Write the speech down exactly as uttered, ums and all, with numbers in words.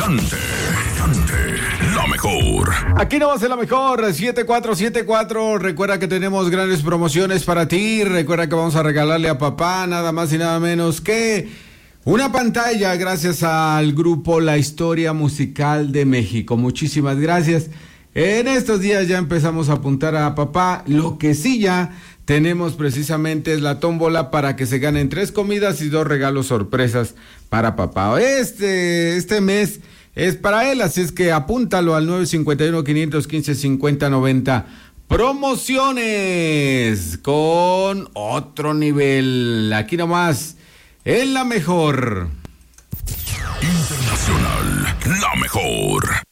brillante, brillante, la mejor. Aquí no va a ser la mejor, siete cuatro siete cuatro. Recuerda que tenemos grandes promociones para ti. Recuerda que vamos a regalarle a papá nada más y nada menos que una pantalla gracias al grupo La Historia Musical de México. Muchísimas gracias. En estos días ya empezamos a apuntar a papá. Lo que sí ya tenemos precisamente es la tómbola para que se ganen tres comidas y dos regalos sorpresas para papá. Este, este mes es para él, así es que apúntalo al nueve cinco uno, cinco uno cinco, cinco cero nueve cero. Promociones con otro nivel. Aquí nomás, en la mejor. Internacional, la mejor.